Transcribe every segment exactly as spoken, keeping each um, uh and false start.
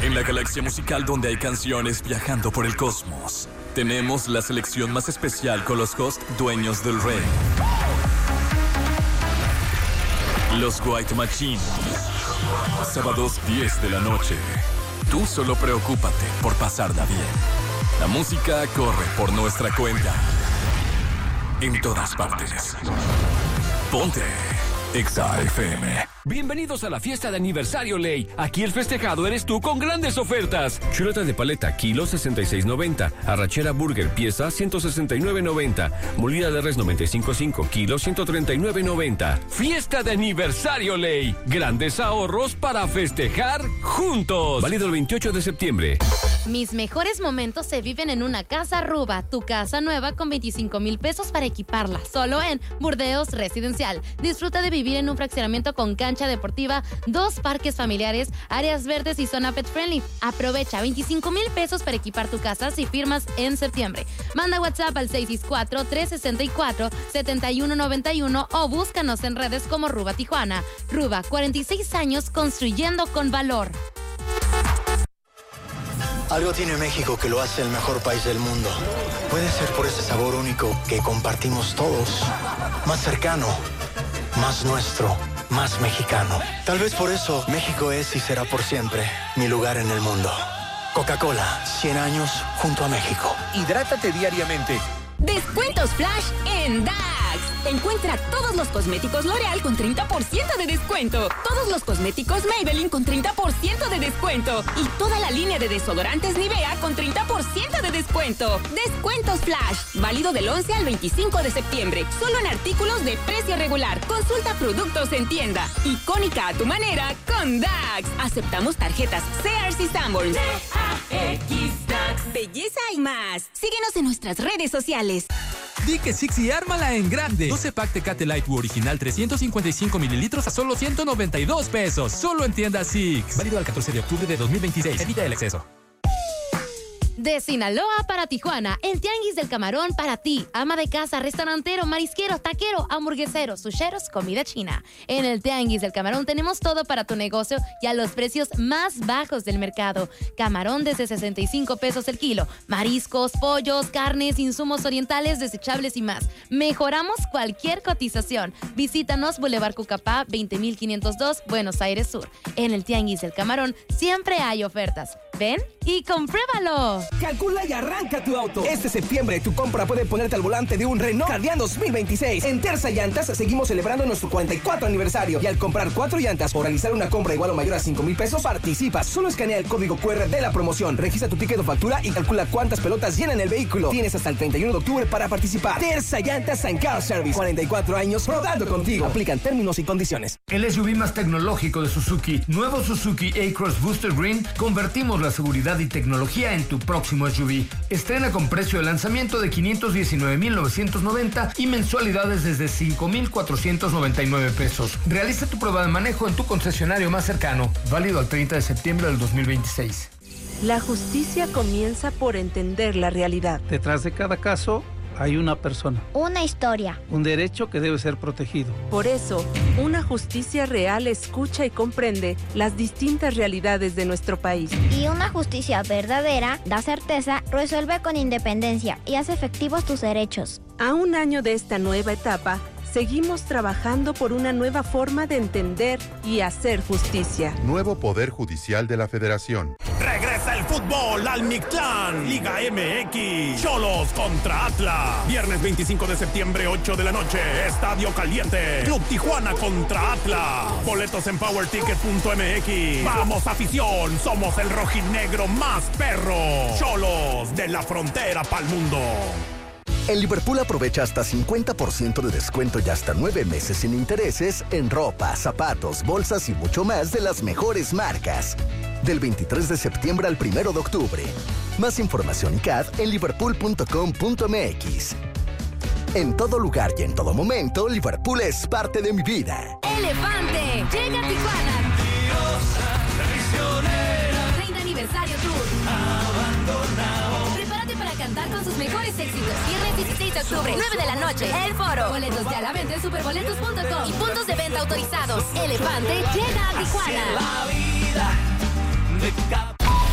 En la galaxia musical donde hay canciones viajando por el cosmos, tenemos la selección más especial con los hosts dueños del rey. Los White Machine. Sábados diez de la noche. Tú solo preocúpate por pasarla bien. La música corre por nuestra cuenta. En todas partes. Ponte Exa F M. Bienvenidos a la fiesta de aniversario Ley. Aquí el festejado eres tú con grandes ofertas. Chuleta de paleta, kilo sesenta y seis noventa. Arrachera burger, pieza ciento sesenta y nueve noventa. Molida de res noventa y cinco punto cinco, kilo ciento treinta y nueve noventa. Fiesta de aniversario Ley. Grandes ahorros para festejar juntos. Válido el veintiocho de septiembre. Mis mejores momentos se viven en una casa Ruba, tu casa nueva con veinticinco mil pesos para equiparla, solo en Burdeos Residencial. Disfruta de vivir en un fraccionamiento con cancha deportiva, dos parques familiares, áreas verdes y zona pet friendly. Aprovecha veinticinco mil pesos para equipar tu casa si firmas en septiembre. Manda WhatsApp al seis seis cuatro, tres seis cuatro, siete uno nueve uno o búscanos en redes como Ruba Tijuana. Ruba, cuarenta y seis años construyendo con valor. Algo tiene México que lo hace el mejor país del mundo. Puede ser por ese sabor único que compartimos todos. Más cercano, más nuestro, más mexicano. Tal vez por eso México es y será por siempre mi lugar en el mundo. Coca-Cola, cien años junto a México. Hidrátate diariamente. Descuentos Flash en D A X. Encuentra todos los cosméticos L'Oreal con treinta por ciento de descuento. Todos los cosméticos Maybelline con treinta por ciento de descuento. Y toda la línea de desodorantes Nivea con treinta por ciento de descuento. Descuentos Flash. Válido del once al veinticinco de septiembre. Solo en artículos de precio regular. Consulta productos en tienda. Icónica a tu manera con D A X. Aceptamos tarjetas Sears y Sanborns. D A X Dax. Belleza y más. Síguenos en nuestras redes sociales. Di que Six y ármala en grande. doce pack Tecate Light U original trescientos cincuenta y cinco mililitros a solo ciento noventa y dos pesos. Solo en tienda Six. Válido al catorce de octubre de dos mil veintiséis. Evita el exceso. De Sinaloa para Tijuana, el Tianguis del Camarón para ti. Ama de casa, restaurantero, marisquero, taquero, hamburguesero, susheros, comida china. En el Tianguis del Camarón tenemos todo para tu negocio y a los precios más bajos del mercado. Camarón desde sesenta y cinco pesos el kilo. Mariscos, pollos, carnes, insumos orientales, desechables y más. Mejoramos cualquier cotización. Visítanos Boulevard Cucapá, veinte mil quinientos dos, Buenos Aires Sur. En el Tianguis del Camarón siempre hay ofertas. Ven y compruébalo. Calcula y arranca tu auto. Este septiembre tu compra puede ponerte al volante de un Renault Kardian dos mil veintiséis. En Terza Llantas seguimos celebrando nuestro cuarenta y cuatro aniversario. Y al comprar cuatro llantas o realizar una compra igual o mayor a cinco mil pesos, participas. Solo escanea el código cu erre de la promoción, registra tu ticket o factura y calcula cuántas pelotas llenan el vehículo. Tienes hasta el treinta y uno de octubre para participar. Terza Llantas and Car Service. cuarenta y cuatro años rodando contigo. Aplican términos y condiciones. El S U V más tecnológico de Suzuki. Nuevo Suzuki A-Cross Booster Green. Convertimos la seguridad y tecnología en tu próximo S U V. Estrena con precio de lanzamiento de quinientos diecinueve mil novecientos noventa y mensualidades desde cinco mil cuatrocientos noventa y nueve pesos. Realiza tu prueba de manejo en tu concesionario más cercano. Válido al treinta de septiembre del dos mil veintiséis. La justicia comienza por entender la realidad. Detrás de cada caso hay una persona. Una historia. Un derecho que debe ser protegido. Por eso, una justicia real escucha y comprende las distintas realidades de nuestro país. Y una justicia verdadera da certeza, resuelve con independencia y hace efectivos tus derechos. A un año de esta nueva etapa, seguimos trabajando por una nueva forma de entender y hacer justicia. Nuevo Poder Judicial de la Federación. Regresa el fútbol al Mictlán. Liga M X. Xolos contra Atlas. Viernes veinticinco de septiembre, ocho de la noche. Estadio Caliente. Club Tijuana contra Atlas. Boletos en power ticket punto m x. Vamos, afición. Somos el rojinegro más perro. Xolos de la frontera pa'l mundo. En Liverpool aprovecha hasta cincuenta por ciento de descuento y hasta nueve meses sin intereses en ropa, zapatos, bolsas y mucho más de las mejores marcas. Del veintitrés de septiembre al primero de octubre. Más información y C A D en liverpool punto com punto m x. En todo lugar y en todo momento, Liverpool es parte de mi vida. Elefante llega a Tijuana. treinta aniversario tour. Abandonado. Prepárate para cantar con sus mejores éxitos. Viernes dieciséis de octubre, nueve de la noche. El Foro. Boletos ya a la venta en superboletos punto com y puntos de venta autorizados. Elefante llega a Tijuana.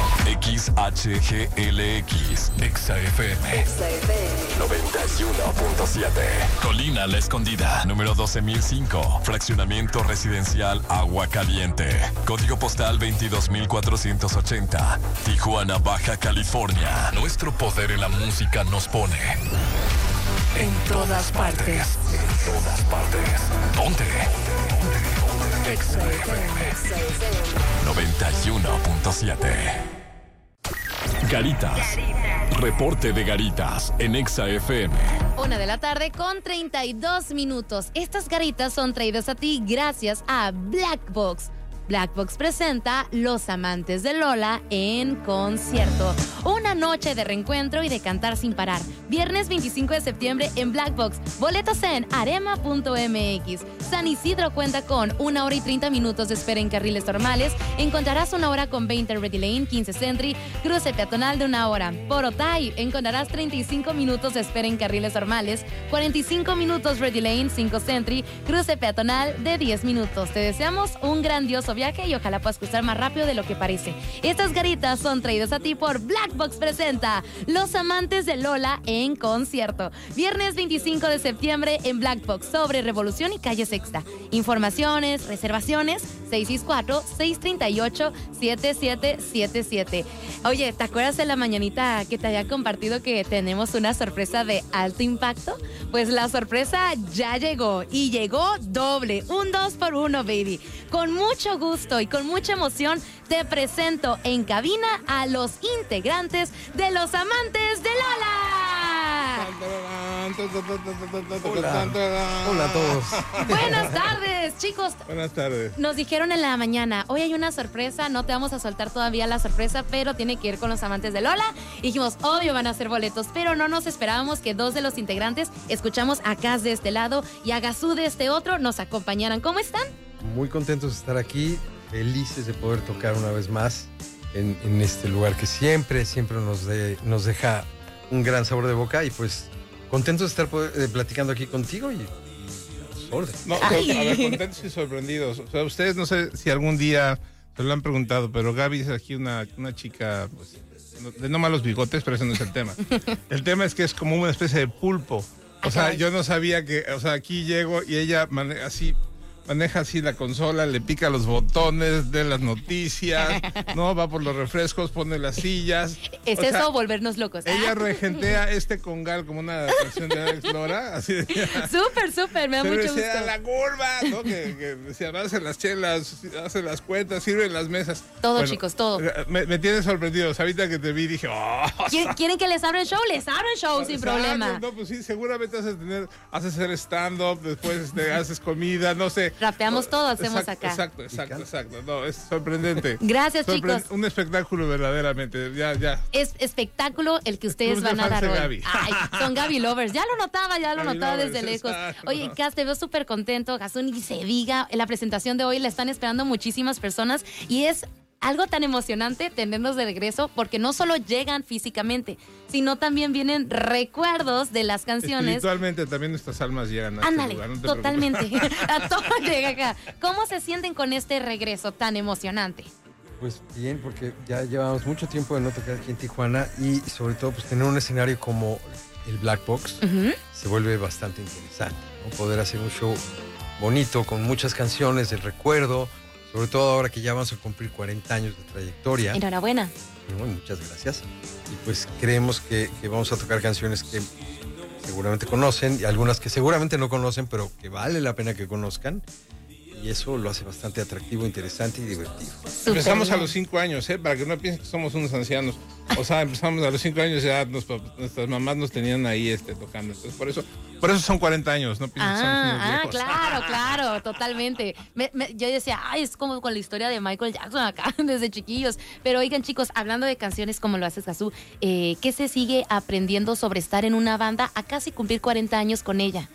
H G L X, Exa F M. noventa y uno punto siete. Colina La Escondida, número doce mil cinco. Fraccionamiento residencial Agua Caliente. Código postal veintidós mil cuatrocientos ochenta. Tijuana, Baja California. Nuestro poder en la música nos pone en todas partes. En todas partes. ¿Dónde? Exa F M noventa y uno punto siete. Garitas. Reporte de Garitas en Exa F M. Una de la tarde con treinta y dos minutos. Estas garitas son traídas a ti gracias a Black Box. Black Box presenta Los Amantes de Lola en concierto. Una noche de reencuentro y de cantar sin parar. Viernes veinticinco de septiembre en Black Box. Boletos en arema punto m x. San Isidro cuenta con una hora y treinta minutos de espera en carriles normales. Encontrarás una hora con veinte en Ready Lane, quince Century, cruce peatonal de una hora. Por Otay encontrarás treinta y cinco minutos de espera en carriles normales, cuarenta y cinco minutos Ready Lane, cinco Century, cruce peatonal de diez minutos. Te deseamos un grandioso viaje y ojalá puedas cruzar más rápido de lo que parece. Estas garitas son traídas a ti por Black Box presenta Los Amantes de Lola en concierto. Viernes veinticinco de septiembre en Black Box sobre Revolución y Calle Sexta. Informaciones, reservaciones, seis seis cuatro, seis tres ocho, siete siete siete siete. Oye, ¿te acuerdas de la mañanita que te había compartido que tenemos una sorpresa de alto impacto? Pues la sorpresa ya llegó y llegó doble, un dos por uno, baby. Con mucho gusto y con mucha emoción te presento en cabina a los integrantes de Los Amantes de Lola. Hola, hola a todos. Buenas tardes, chicos. Buenas tardes. Nos dijeron en la mañana, hoy hay una sorpresa, no te vamos a soltar todavía la sorpresa, pero tiene que ir con Los Amantes de Lola. Y dijimos, obvio van a ser boletos, pero no nos esperábamos que dos de los integrantes, escuchamos a Cas de este lado y a Gazú de este otro, nos acompañaran. ¿Cómo están? Muy contentos de estar aquí, felices de poder tocar una vez más en, en este lugar que siempre, siempre nos, de, nos deja un gran sabor de boca y pues contentos de estar poder, eh, platicando aquí contigo y, y a sus órdenes. No, a ver, contentos y sorprendidos. O sea, ustedes no sé si algún día se lo han preguntado, pero Gaby es aquí una, una chica pues, de no malos bigotes, pero ese no es el tema. El tema es que es como una especie de pulpo. O sea, yo no sabía que, o sea, aquí llego y ella mane- así... maneja así la consola, le pica los botones de las noticias, no va por los refrescos, pone las sillas. Es o eso sea, o volvernos locos. Ella regentea este congal como una canción de Alex Lora, así de... Súper, súper, me da mucho gusto. A la curva, ¿no? Que, que decía, hace las chelas, hace las cuentas, sirven las mesas. Todo, bueno, chicos, todo. Me, me tienes sorprendido. Ahorita que te vi dije, oh. ¿Quieren, ¿Quieren que les abra el show? Les abro el show sin Exacto, problema. No, pues sí, seguramente haces tener, haces hacer stand-up, después te haces comida, no sé. Rapeamos todo, hacemos exacto, acá. Exacto, exacto, exacto. No, es sorprendente. Gracias, Sorpre- chicos. Un espectáculo verdaderamente. Ya, ya. Es espectáculo el que ustedes van a dar hoy. Gaby. Ay, son Gaby lovers. Ya lo notaba, ya lo Gaby notaba lovers, desde lejos. exacto. Oye, Cas, te veo súper contento. Gazún, y se diga, en la presentación de hoy la están esperando muchísimas personas y es algo tan emocionante tenerlos de regreso porque no solo llegan físicamente, sino también vienen recuerdos de las canciones. Espiritualmente también nuestras almas llegan a Ándale, este lugar, no te totalmente. preocupes. A todo llega acá. ¿Cómo se sienten con este regreso tan emocionante? Pues bien, porque ya llevamos mucho tiempo de no tocar aquí en Tijuana y sobre todo pues tener un escenario como el Black Box uh-huh. se vuelve bastante interesante, ¿no? Poder hacer un show bonito con muchas canciones del recuerdo, sobre todo ahora que ya vamos a cumplir cuarenta años de trayectoria. Enhorabuena. Bueno, muchas gracias. Y pues creemos que, que vamos a tocar canciones que seguramente conocen y algunas que seguramente no conocen, pero que vale la pena que conozcan. Y eso lo hace bastante atractivo, interesante y divertido. Super empezamos bien. A los cinco años, ¿eh? Para que no piensen que somos unos ancianos. O sea, empezamos a los cinco años, ya nos, nuestras mamás nos tenían ahí este, tocando. Entonces, por eso, por eso son cuarenta años, no piensen ah, que somos unos ah, viejos. claro, claro, totalmente. Me, me, yo decía, ay, es como con la historia de Michael Jackson acá, desde chiquillos. Pero oigan, chicos, hablando de canciones como lo haces, Gazú, eh, ¿qué se sigue aprendiendo sobre estar en una banda a casi cumplir cuarenta años con ella?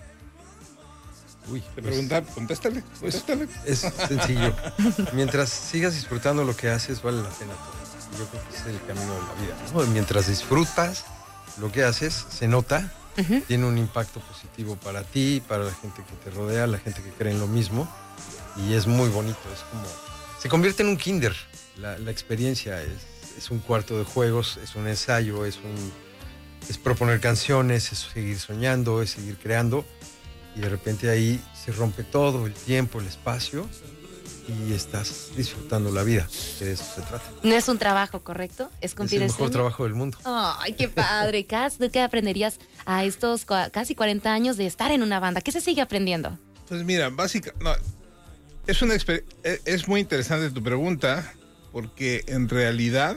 Uy, te pregunta, contéstale, contéstale. Es, es sencillo. Mientras sigas disfrutando lo que haces, vale la pena todo. Yo creo que ese es el camino de la vida, ¿no? Mientras disfrutas lo que haces, se nota, uh-huh. tiene un impacto positivo para ti, para la gente que te rodea, la gente que cree en lo mismo, y es muy bonito. Es como, se convierte en un kinder, la, la experiencia es, es un cuarto de juegos, es un ensayo, es un es proponer canciones, es seguir soñando, es seguir creando, y de repente ahí se rompe todo, el tiempo, el espacio, y estás disfrutando la vida, que de eso se trata. No es un trabajo, ¿correcto? Es Es cumplir el el mejor sueño. trabajo del mundo. Ay, qué padre, Cas. ¿Tú qué aprenderías a estos cua- casi cuarenta años de estar en una banda? ¿Qué se sigue aprendiendo? Pues mira, básicamente, no, es, una exper- es es muy interesante tu pregunta, porque en realidad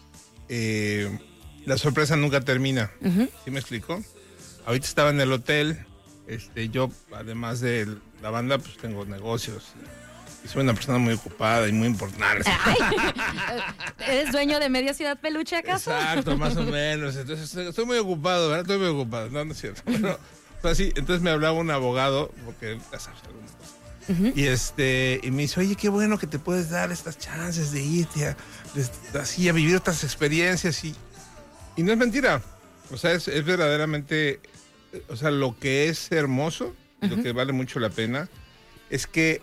eh, la sorpresa nunca termina. Ujú. ¿Sí me explico? Ahorita estaba en el hotel, este, yo además de la banda, pues tengo negocios. Y soy una persona muy ocupada y muy importante. Ay, ¿eres dueño de Media Ciudad Peluche, acaso? Exacto, más o menos. Entonces estoy, estoy muy ocupado, ¿verdad? Estoy muy ocupado. No, no es cierto. Pero, fue así. Entonces me hablaba un abogado, porque ya sabes, alguna cosa. Ujú. Y este, y me dice, oye, qué bueno que te puedes dar estas chances de irte a, de- así a vivir otras experiencias. Y, y no es mentira. O sea, es, es verdaderamente, eh, o sea, lo que es hermoso, lo Ujú. que vale mucho la pena, es que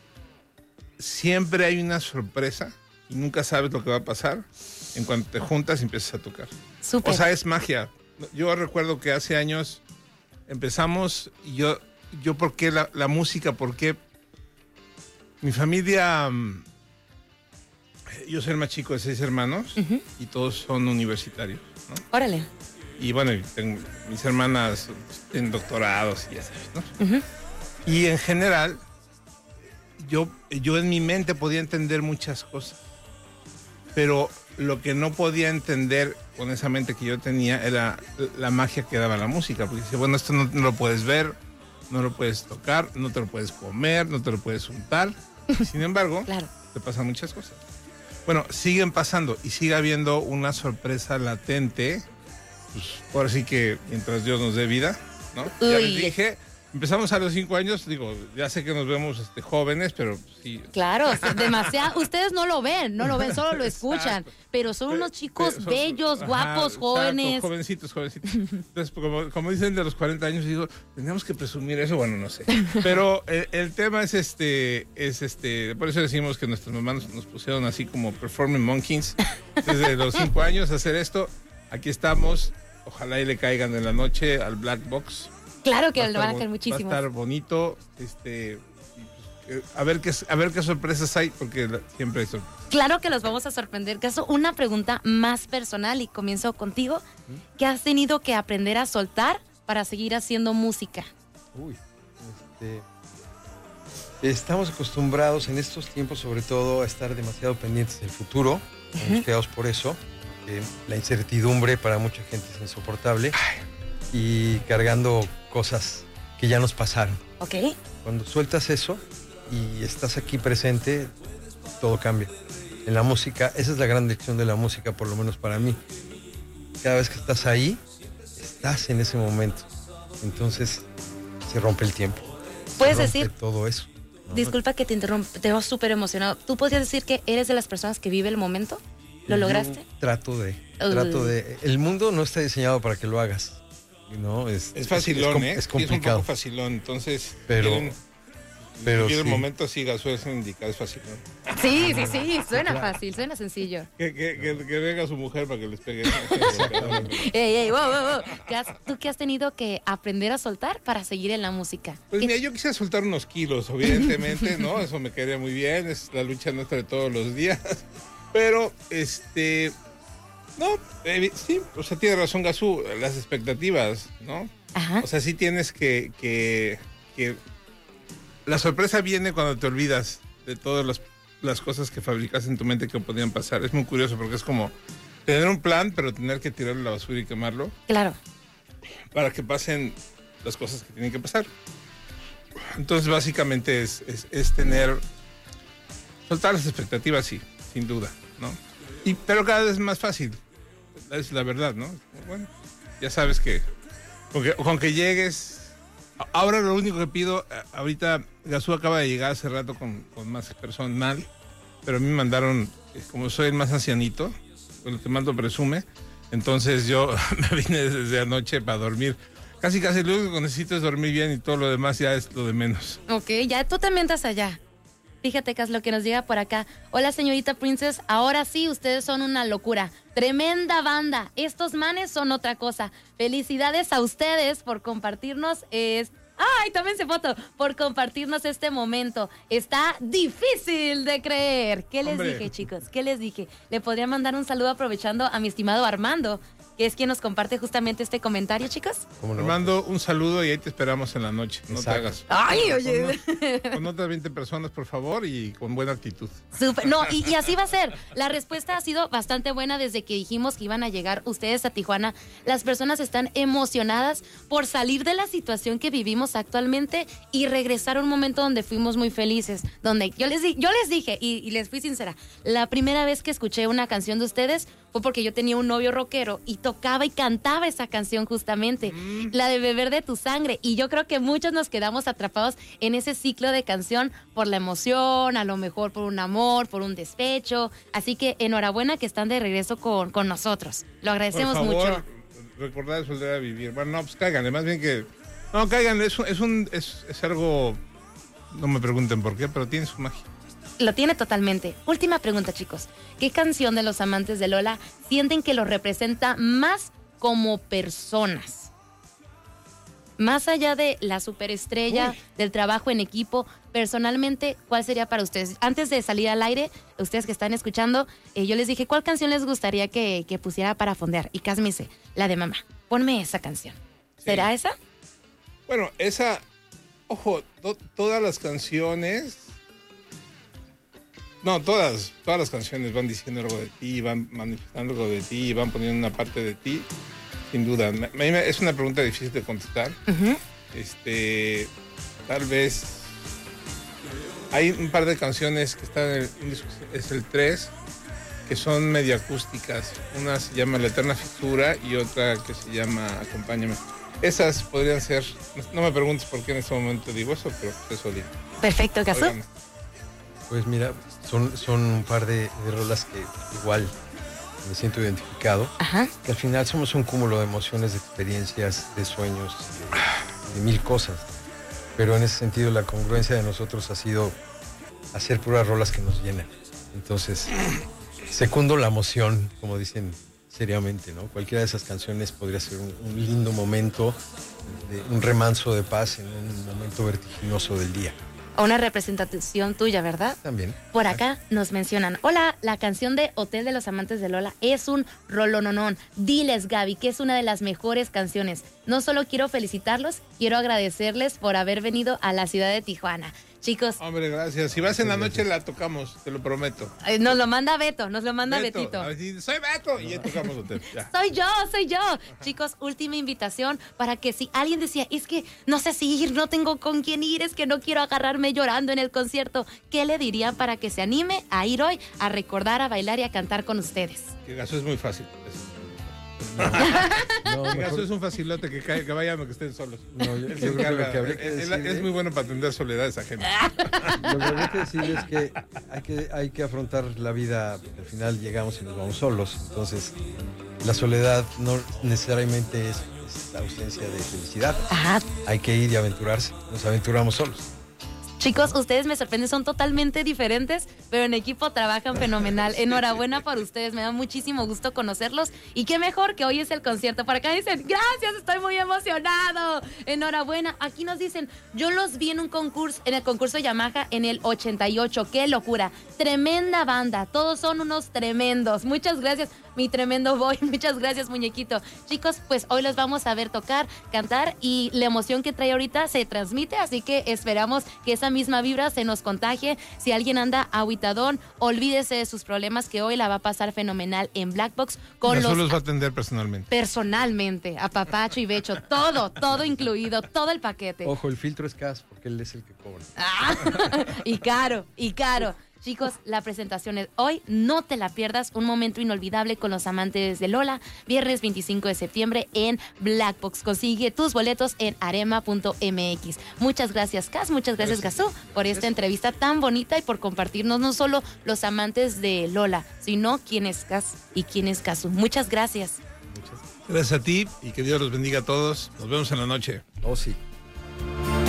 siempre hay una sorpresa y nunca sabes lo que va a pasar en cuanto te juntas y empiezas a tocar. Súper. O sea, es magia. Yo recuerdo que hace años empezamos y yo, yo ¿por qué la, la música? ¿Por qué? Mi familia, mm, yo soy el más chico de seis hermanos Ujú. y todos son universitarios, ¿no? Órale. Y bueno, y tengo- mis hermanas tienen doctorados y ya sabes, ¿no? Ujú. Y en general, yo, yo en mi mente podía entender muchas cosas, pero lo que no podía entender con esa mente que yo tenía era la magia que daba la música, porque dice, bueno, esto no, no lo puedes ver, no lo puedes tocar, no te lo puedes comer, no te lo puedes untar. Sin embargo, Claro. te pasan muchas cosas. Bueno, siguen pasando y sigue habiendo una sorpresa latente, pues ahora sí que mientras Dios nos dé vida, ¿no? Ya les Uy. dije, empezamos a los cinco años, digo, ya sé que nos vemos este, jóvenes, pero sí. Claro, sí, demasiado. Ustedes no lo ven, no lo ven, solo lo escuchan. Pero son unos chicos Son- bellos, ajá, guapos, exacto, jóvenes. jovencitos, jovencitos. Entonces, como, como dicen de los cuarenta años, digo, tenemos que presumir eso, bueno, no sé. Pero el, el tema es este, es este, por eso decimos que nuestros mamás nos, nos pusieron así como performing monkeys desde los cinco años a hacer esto. Aquí estamos, ojalá y le caigan en la noche al Black Box. Claro que Va a lo estar van a caer bon- muchísimo. Va a estar bonito, este, y, pues, eh, a ver qué, a ver qué sorpresas hay, porque la- siempre hay sorpresas. Claro que los vamos a sorprender. Caso, una pregunta más personal y comienzo contigo. ¿Qué has tenido que aprender a soltar para seguir haciendo música? Uy, este, estamos acostumbrados en estos tiempos, sobre todo, a estar demasiado pendientes del futuro. Estamos quedados por eso. que la incertidumbre para mucha gente es insoportable. Y cargando cosas que ya nos pasaron. Ok. Cuando sueltas eso y estás aquí presente, todo cambia. En la música, esa es la gran lección de la música, por lo menos para mí. Cada vez que estás ahí, estás en ese momento. Entonces, se rompe el tiempo. Puedes Se rompe decir- todo eso. ¿no? Disculpa que te interrumpa, te veo súper emocionado. ¿Tú podrías decir que eres de las personas que vive el momento? ¿Lo Yo lograste? Trato de, Uy. trato de. El mundo no está diseñado para que lo hagas. ¿no? Es, Es facilón, com- ¿eh? Es Sí, es un complicado. poco facilón, entonces... Pero- quieren- pero vivir el sí. momento, sí, Gasuel es un indicado, es facilón. Sí, sí, sí, suena fácil, suena sencillo. Que, que, que, que venga su mujer para que les pegue. Ey, ey, wow, wow, wow. ¿Qué has- ¿Tú qué has tenido que aprender a soltar para seguir en la música? Pues ¿Qué- mira, yo quisiera soltar unos kilos, evidentemente, ¿no? Eso me quedaría muy bien, es la lucha nuestra de todos los días. Pero, este... No, eh, sí, o sea, tiene razón Gazú, las expectativas, ¿no? Ajá. O sea, sí tienes que, que, que... La sorpresa viene cuando te olvidas de todas las, las cosas que fabricas en tu mente que podían pasar. Es muy curioso porque es como tener un plan, pero tener que tirarlo a la basura y quemarlo Claro. para que pasen las cosas que tienen que pasar. Entonces, básicamente es, es, es tener... Soltar las expectativas, sí, sin duda, ¿no? Y, pero cada vez es más fácil, es la verdad, ¿no? Bueno, ya sabes que con que, con que llegues... Ahora lo único que pido, eh, ahorita Gazú acaba de llegar hace rato con, con más personal, pero a mí me mandaron, eh, como soy el más ancianito, con el que más lo presume, entonces yo me vine desde anoche para dormir. Casi, casi lo único que necesito es dormir bien y todo lo demás ya es lo de menos. Ok, ya tú también estás allá. Fíjate, Cas, lo que nos llega por acá. Hola, señorita Princess. Ahora sí, ustedes son una locura. Tremenda banda. Estos manes son otra cosa. Felicidades a ustedes por compartirnos este... ¡Ay, tómense foto! Por compartirnos este momento. Está difícil de creer. ¿Qué les Hombre. dije, chicos? ¿Qué les dije? Le podría mandar un saludo aprovechando a mi estimado Armando, que es quien nos comparte justamente este comentario, chicos. Te mando un saludo y ahí te esperamos en la noche. No te hagas. Ay, oye. Con, con otras veinte personas, por favor, y con buena actitud. Súper. No, y, y así va a ser. La respuesta ha sido bastante buena desde que dijimos que iban a llegar ustedes a Tijuana. Las personas están emocionadas por salir de la situación que vivimos actualmente y regresar a un momento donde fuimos muy felices. Donde yo les, di, yo les dije, y, y les fui sincera, la primera vez que escuché una canción de ustedes fue porque yo tenía un novio rockero y tocaba y cantaba esa canción justamente, mm. la de Beber de tu sangre. Y yo creo que muchos nos quedamos atrapados en ese ciclo de canción por la emoción, a lo mejor por un amor, por un despecho. Así que enhorabuena que están de regreso con, con nosotros. Lo agradecemos por favor, mucho. Recordar es volver a vivir. Bueno, no, pues cáiganle, más bien que... No, cáiganle, es, un, es, un, es, es algo... No me pregunten por qué, pero tiene su magia. Lo tiene totalmente. Última pregunta, chicos. ¿Qué canción de los amantes de Lola sienten que los representa más como personas? Más allá de la superestrella, Uy. del trabajo en equipo, personalmente, ¿cuál sería para ustedes? Antes de salir al aire, ustedes que están escuchando, eh, yo les dije, ¿cuál canción les gustaría que, que pusiera para fondear? Y Cas me dice, la de mamá. Ponme esa canción. Sí. ¿Será esa? Bueno, esa... Ojo, to, todas las canciones... No, todas, todas las canciones van diciendo algo de ti, van manifestando algo de ti, van poniendo una parte de ti, sin duda. Me, me, es una pregunta difícil de contestar. Uh-huh. Este, tal vez hay un par de canciones que están en el es el tres, que son medio acústicas. Una se llama La Eterna Fisura y otra que se llama Acompáñame. Esas podrían ser, no me preguntes por qué en este momento digo eso, pero eso digo. Perfecto, Casu. Pues mira, son, son un par de, de rolas que igual me siento identificado. Ajá. Que al final somos un cúmulo de emociones, de experiencias, de sueños, de, de mil cosas. Pero en ese sentido la congruencia de nosotros ha sido hacer puras rolas que nos llenan. Entonces, secundo la emoción, como dicen seriamente, ¿no? Cualquiera de esas canciones podría ser un, un lindo momento, de, un remanso de paz en un momento vertiginoso del día. Una representación tuya, ¿verdad? También. Por acá nos mencionan, hola, la canción de Hotel de los Amantes de Lola es un rolononón. Diles, Gaby, que es una de las mejores canciones. No solo quiero felicitarlos, quiero agradecerles por haber venido a la ciudad de Tijuana. Chicos. Hombre, gracias. Si vas en la noche la tocamos, te lo prometo. Eh, nos lo manda Beto, nos lo manda Beto, Betito. Así, soy Beto. Y ya tocamos Hotel. Ya. Soy yo, soy yo. Chicos, última invitación para que si alguien decía, es que no sé si ir, no tengo con quién ir, es que no quiero agarrarme llorando en el concierto. ¿Qué le dirían para que se anime a ir hoy a recordar, a bailar y a cantar con ustedes? Que eso es muy fácil. No, no, mejor... Eso es un facilote que, cae, que vayan o que estén solos. No, yo, yo creo que, que habría que es, decir, es muy bueno para atender soledades ajenas. Lo que habría que decir es que hay, que hay que afrontar la vida, al final llegamos y nos vamos solos. Entonces, la soledad no necesariamente es, es la ausencia de felicidad. Ajá. Hay que ir y aventurarse. Nos aventuramos solos. Chicos, ustedes me sorprenden, son totalmente diferentes, pero en equipo trabajan fenomenal. Enhorabuena por ustedes, me da muchísimo gusto conocerlos. Y qué mejor que hoy es el concierto. Por acá dicen, gracias, estoy muy emocionado. Enhorabuena. Aquí nos dicen, yo los vi en un concurso, en el concurso Yamaha en el ochenta y ocho. ¡Qué locura! Tremenda banda, todos son unos tremendos. Muchas gracias, mi tremendo boy. Muchas gracias, muñequito. Chicos, pues hoy los vamos a ver tocar, cantar y la emoción que trae ahorita se transmite, así que esperamos que esa misma vibra se nos contagie. Si alguien anda aguitadón, olvídese de sus problemas, que hoy la va a pasar fenomenal en Black Box con Eso los... los va a atender personalmente. Personalmente, a Papacho y Becho, todo, todo incluido, todo el paquete. Ojo, el filtro es Cas, porque él es el que cobra. Ah, y caro, y caro. Chicos, la presentación es hoy, no te la pierdas, un momento inolvidable con los amantes de Lola, viernes veinticinco de septiembre en Black Box. Consigue tus boletos en arema punto m x. Muchas gracias, Cas, muchas gracias, Gazú, por esta entrevista tan bonita y por compartirnos no solo los amantes de Lola, sino quién es Cas y quién es Gazú. Muchas gracias. Gracias a ti y que Dios los bendiga a todos. Nos vemos en la noche. Oh, sí.